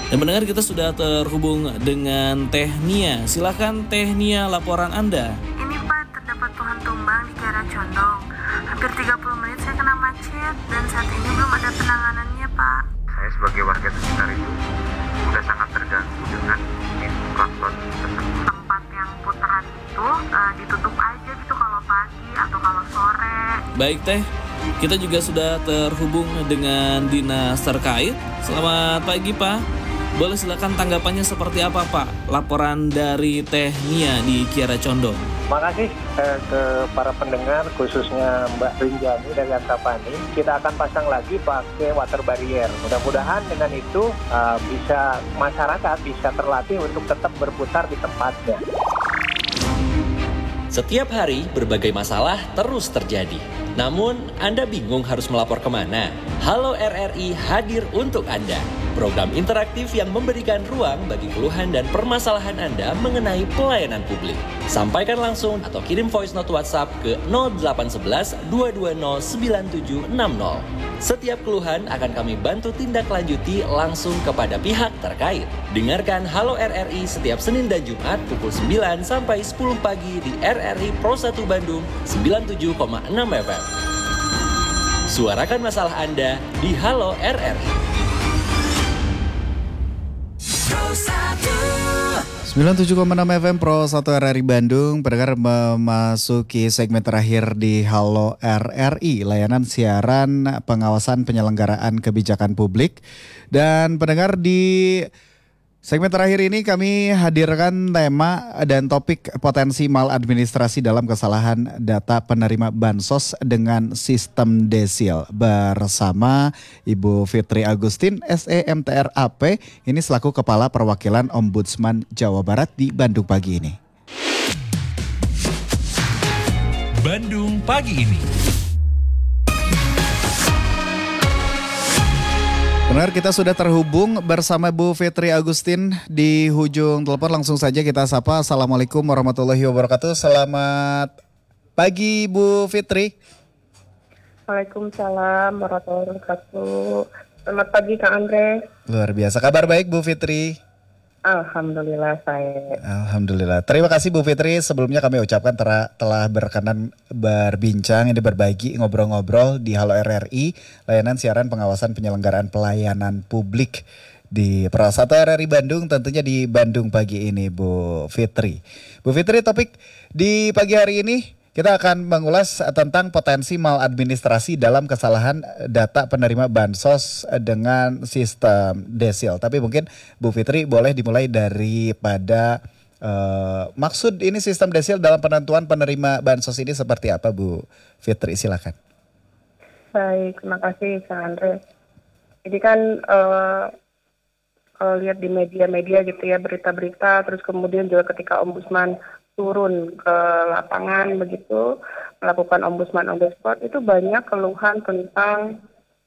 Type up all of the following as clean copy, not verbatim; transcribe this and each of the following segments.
Dan mendengar kita sudah terhubung dengan Teh Nia. Silakan Teh Nia, laporan Anda. Ini Pak, terdapat pohon tumbang di Kiara Condong. Hampir 30 menit saya kena macet dan saat ini belum ada penanganannya Pak. Saya sebagai warga sekitar itu sudah sangat terganggu dengan klakson tersebut. Tempat yang putaran itu ditutup aja gitu kalau pagi atau kalau sore. Baik Teh, kita juga sudah terhubung dengan dinas terkait. Selamat pagi Pak. Boleh silakan tanggapannya seperti apa Pak? Laporan dari Teh Nia di Kiara Condong. Terima kasih ke para pendengar, khususnya Mbak Rinjani dari Antapani. Kita akan pasang lagi pakai water barrier. Mudah-mudahan dengan itu bisa masyarakat bisa terlatih untuk tetap berputar di tempatnya. Setiap hari berbagai masalah terus terjadi. Namun Anda bingung harus melapor kemana? Halo RRI hadir untuk Anda. Program interaktif yang memberikan ruang bagi keluhan dan permasalahan Anda mengenai pelayanan publik. Sampaikan langsung atau kirim voice note WhatsApp ke 0811 220 9760. Setiap keluhan akan kami bantu tindak lanjuti langsung kepada pihak terkait. Dengarkan Halo RRI setiap Senin dan Jumat pukul 9 sampai 10 pagi di RRI Pro 1 Bandung 97,6 FM. Suarakan masalah Anda di Halo RRI. 97,6 FM Pro 1 RRI Bandung. Pendengar memasuki segmen terakhir di Halo RRI, layanan siaran pengawasan penyelenggaraan kebijakan publik. Dan pendengar, di segmen terakhir ini kami hadirkan tema dan topik potensi maladministrasi dalam kesalahan data penerima bansos dengan sistem desil bersama Ibu Fitri Agustin, SEMTRAP, ini selaku Kepala Perwakilan Ombudsman Jawa Barat di Bandung pagi ini. Bandung pagi ini. Benar, kita sudah terhubung bersama Bu Fitri Agustin di ujung telepon. Langsung saja kita sapa. Assalamualaikum warahmatullahi wabarakatuh. Selamat pagi Bu Fitri. Waalaikumsalam warahmatullahi wabarakatuh. Selamat pagi Kak Andre. Luar biasa. Kabar baik Bu Fitri? Alhamdulillah saya. Alhamdulillah. Terima kasih Bu Fitri. Sebelumnya kami ucapkan telah berkenan berbincang, ini berbagi ngobrol-ngobrol di Halo RRI, layanan siaran pengawasan penyelenggaraan pelayanan publik di Pro 1 RRI Bandung, tentunya di Bandung pagi ini Bu Fitri. Bu Fitri, topik di pagi hari ini kita akan mengulas tentang potensi maladministrasi dalam kesalahan data penerima bansos dengan sistem desil. Tapi mungkin Bu Fitri boleh dimulai daripada maksud ini sistem desil dalam penentuan penerima bansos ini seperti apa Bu Fitri, silakan. Baik, terima kasih Kak Andre. Jadi kan kalau lihat di media-media gitu ya, berita-berita, terus kemudian juga ketika Ombudsman turun ke lapangan begitu, melakukan ombudsman on the spot, itu banyak keluhan tentang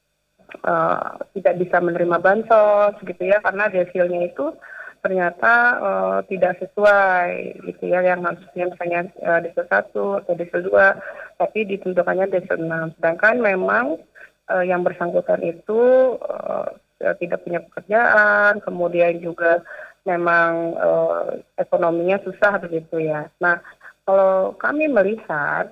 tidak bisa menerima bansos gitu ya, karena desilnya itu ternyata tidak sesuai gitu ya, yang harusnya misalnya desil 1 atau desil 2, tapi ditentukannya desil 6. Sedangkan memang yang bersangkutan itu tidak punya pekerjaan, kemudian juga memang ekonominya susah begitu ya. Nah, kalau kami melihat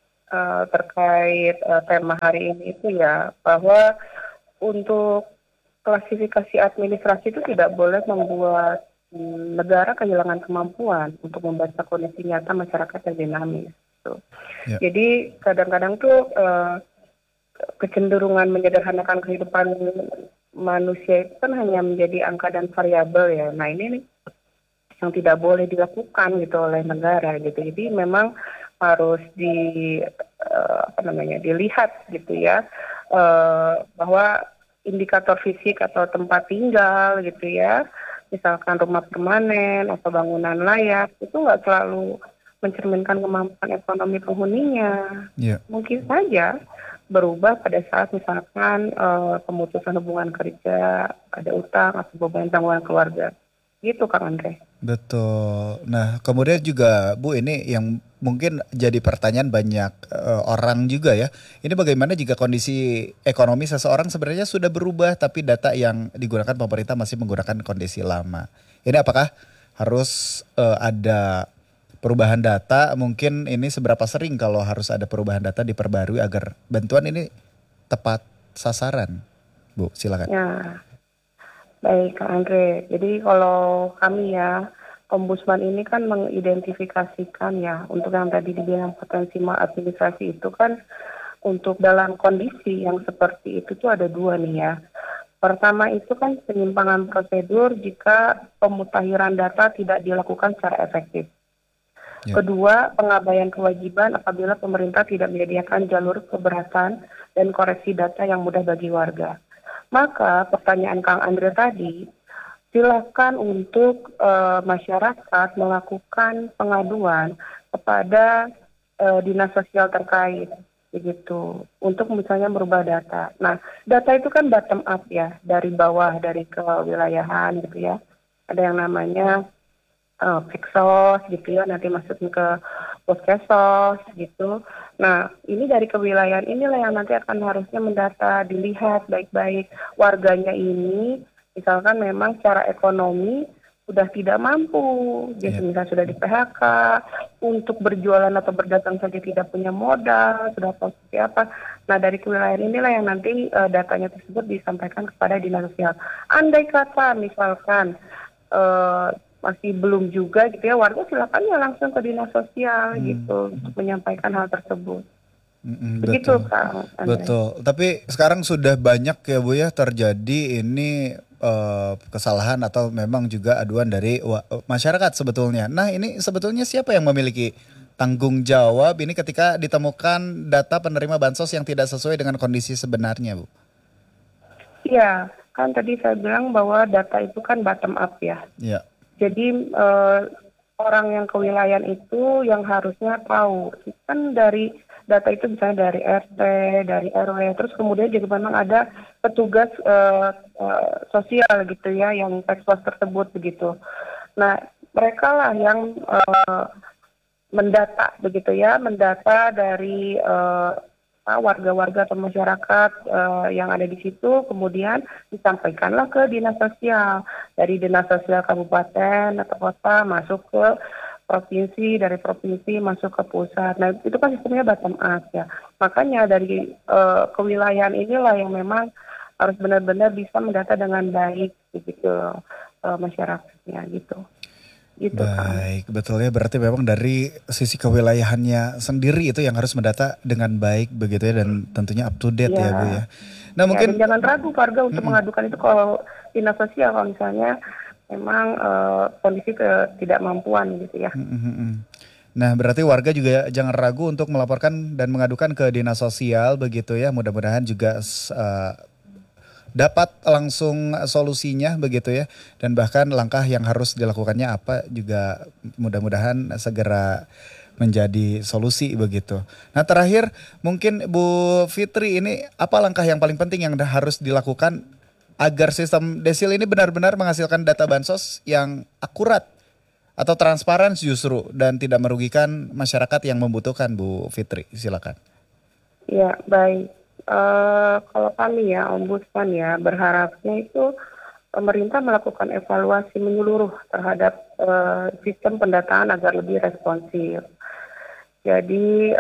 terkait tema hari ini itu ya, bahwa untuk klasifikasi administrasi itu tidak boleh membuat negara kehilangan kemampuan untuk membaca kondisi nyata masyarakat yang dinamis. Gitu. Ya. Jadi kadang-kadang tuh kecenderungan menyederhanakan kehidupan manusia itu kan hanya menjadi angka dan variabel ya. Nah ini yang tidak boleh dilakukan gitu oleh negara gitu. Jadi memang harus dilihat gitu ya, bahwa indikator fisik atau tempat tinggal gitu ya, misalkan rumah permanen atau bangunan layak, itu nggak selalu mencerminkan kemampuan ekonomi penghuninya. Yeah. Mungkin saja berubah pada saat misalkan pemutusan hubungan kerja, ada utang atau beban tanggungan keluarga. Gitu Kang Andre. Betul. Nah kemudian juga Bu, ini yang mungkin jadi pertanyaan banyak orang juga ya. Ini bagaimana jika kondisi ekonomi seseorang sebenarnya sudah berubah tapi data yang digunakan pemerintah masih menggunakan kondisi lama. Ini apakah harus ada perubahan data? Mungkin ini seberapa sering kalau harus ada perubahan data diperbarui agar bantuan ini tepat sasaran? Bu, silakan. Ya, baik Kak Andre. Jadi kalau kami ya, Ombudsman ini kan mengidentifikasikan ya, untuk yang tadi dibilang potensi maladministrasi itu kan untuk dalam kondisi yang seperti itu tuh ada dua nih ya. Pertama itu kan penyimpangan prosedur jika pemutakhiran data tidak dilakukan secara efektif. Ya. Kedua, pengabaian kewajiban apabila pemerintah tidak menyediakan jalur keberatan dan koreksi data yang mudah bagi warga. Maka pertanyaan Kang Andre tadi, silakan untuk masyarakat melakukan pengaduan kepada dinas sosial terkait, begitu, untuk misalnya merubah data. Nah, data itu kan bottom up ya, dari bawah, dari kewilayahan gitu ya. Ada yang namanya Peksos gitu ya, nanti masukin ke Poskesos gitu. Nah, ini dari kewilayahan inilah yang nanti akan harusnya mendata, dilihat baik-baik warganya ini, misalkan memang secara ekonomi sudah tidak mampu, jadi misalnya sudah di PHK, untuk berjualan atau berdagang saja tidak punya modal, sudah tahu seperti apa. Nah, dari kewilayahan inilah yang nanti datanya tersebut disampaikan kepada dinas sosial. Andai kata misalkan masih belum juga gitu ya, warga silakan ya langsung ke dinas sosial gitu untuk menyampaikan hal tersebut. Begitu betul. Kak Andre. Betul. Tapi sekarang sudah banyak ya Bu ya terjadi ini kesalahan atau memang juga aduan dari masyarakat sebetulnya. Nah, ini sebetulnya siapa yang memiliki tanggung jawab ini ketika ditemukan data penerima bansos yang tidak sesuai dengan kondisi sebenarnya, Bu? Iya, kan tadi saya bilang bahwa data itu kan bottom up ya. Iya. Jadi orang yang kewilayahan itu yang harusnya tahu kan dari data itu misalnya dari RT, dari RW, terus kemudian juga memang ada petugas sosial gitu ya yang Peksos tersebut begitu. Nah, mereka lah yang mendata begitu ya, mendata dari warga-warga atau masyarakat yang ada di situ, kemudian disampaikanlah ke dinas sosial, dari dinas sosial kabupaten atau kota masuk ke provinsi, dari provinsi masuk ke pusat. Nah, itu kan sistemnya bottom up ya. Makanya dari kewilayahan inilah yang memang harus benar-benar bisa mendata dengan baik begitu masyarakatnya gitu. Gitu, baik, betul ya, berarti memang dari sisi kewilayahannya sendiri itu yang harus mendata dengan baik begitu ya, dan tentunya up to date ya Bu ya. Nah, mungkin dan jangan ragu warga untuk mengadukan itu kalau dinas sosial kalau misalnya memang kondisi ketidakmampuan gitu ya. Nah, berarti warga juga jangan ragu untuk melaporkan dan mengadukan ke dinas sosial begitu ya. Mudah-mudahan juga dapat langsung solusinya begitu ya, dan bahkan langkah yang harus dilakukannya apa juga mudah-mudahan segera menjadi solusi begitu. Nah, terakhir mungkin Bu Fitri, ini apa langkah yang paling penting yang harus dilakukan agar sistem Desil ini benar-benar menghasilkan data bansos yang akurat atau transparan justru dan tidak merugikan masyarakat yang membutuhkan, Bu Fitri? Silakan. Ya, baik. Kalau kami ya, Ombudsman ya, berharapnya itu pemerintah melakukan evaluasi menyeluruh terhadap sistem pendataan agar lebih responsif. Jadi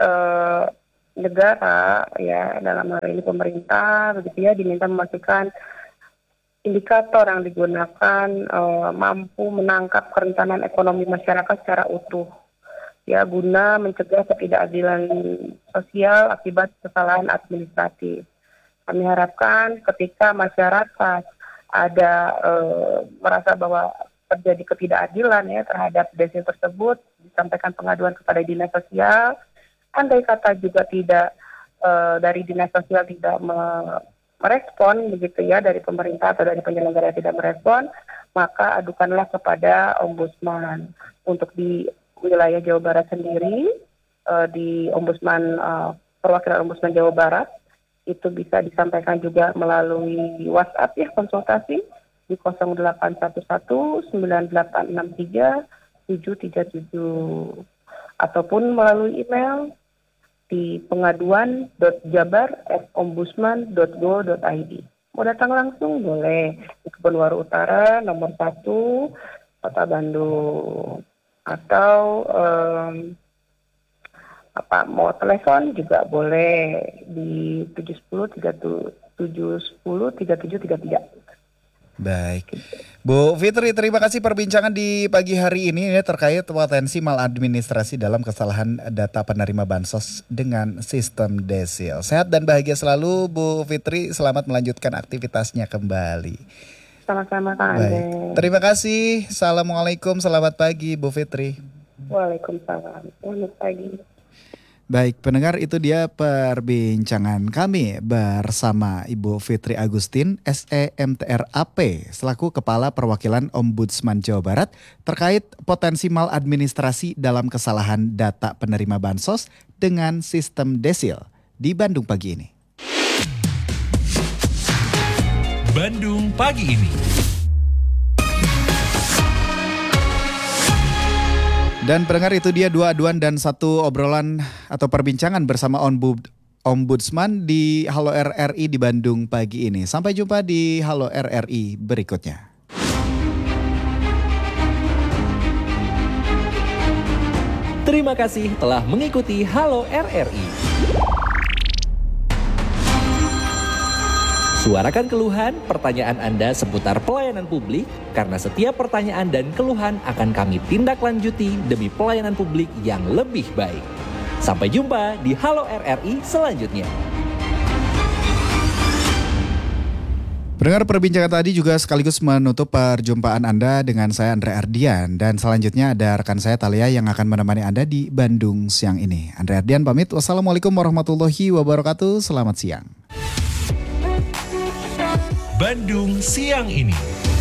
negara ya, dalam hal ini pemerintah begitu ya, diminta memastikan indikator yang digunakan mampu menangkap kerentanan ekonomi masyarakat secara utuh, ya, guna mencegah ketidakadilan sosial akibat kesalahan administratif. Kami harapkan ketika masyarakat ada merasa bahwa terjadi ketidakadilan ya terhadap desil tersebut, disampaikan pengaduan kepada dinas sosial. Andai kata juga tidak dari dinas sosial tidak merespon begitu ya, dari pemerintah atau dari penyelenggara tidak merespon, maka adukanlah kepada Ombudsman. Untuk di wilayah Jawa Barat sendiri, di Ombudsman perwakilan Ombudsman Jawa Barat itu bisa disampaikan juga melalui WhatsApp ya, konsultasi di 0811 9863 737, ataupun melalui email di pengaduan.jabar@ombudsman.go.id. Mau datang langsung boleh di Kebonwaru Utara nomor 1 Kota Bandung, atau mau telepon juga boleh di 710-3733. Baik, Bu Fitri, terima kasih perbincangan di pagi hari ini terkait potensi maladministrasi dalam kesalahan data penerima bansos dengan sistem desil. Sehat dan bahagia selalu Bu Fitri, selamat melanjutkan aktivitasnya kembali. Sama-sama Kang Baik, Ade. terima kasih. Assalamualaikum, selamat pagi Bu Fitri. Waalaikumsalam. Selamat pagi. Baik, pendengar, itu dia perbincangan kami bersama Ibu Fitri Agustin, SEMTRAP, selaku Kepala Perwakilan Ombudsman Jawa Barat terkait potensi maladministrasi dalam kesalahan data penerima bansos dengan sistem desil di Bandung pagi ini. Bandung pagi ini. Dan pendengar, itu dia 2 aduan dan 1 obrolan atau perbincangan bersama Ombudsman di Halo RRI di Bandung pagi ini. Sampai jumpa di Halo RRI berikutnya. Terima kasih telah mengikuti Halo RRI. Suarakan keluhan, pertanyaan Anda seputar pelayanan publik, karena setiap pertanyaan dan keluhan akan kami tindak lanjuti demi pelayanan publik yang lebih baik. Sampai jumpa di Halo RRI selanjutnya. Pendengar, perbincangan tadi juga sekaligus menutup perjumpaan Anda dengan saya Andre Ardian. Dan selanjutnya ada rekan saya Talia yang akan menemani Anda di Bandung siang ini. Andre Ardian pamit, wassalamualaikum warahmatullahi wabarakatuh, selamat siang. Bandung siang ini.